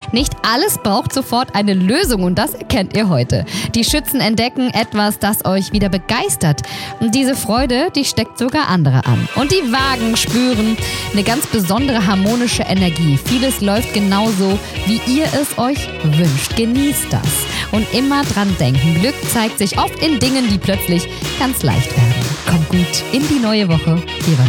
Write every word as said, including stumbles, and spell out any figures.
Nicht alles braucht sofort eine Lösung und das erkennt ihr heute. Die Schützen entdecken etwas, das euch wieder begeistert. Und diese Freude, die steckt sogar andere an. Und die Wagen spüren eine ganz besondere harmonische Energie. Vieles läuft genauso, wie ihr es euch wünscht. Genießt das. Und immer dran denken. Glück zeigt sich oft in Dingen, die plötzlich ganz leicht werden. Kommt gut in die neue Woche. Hier war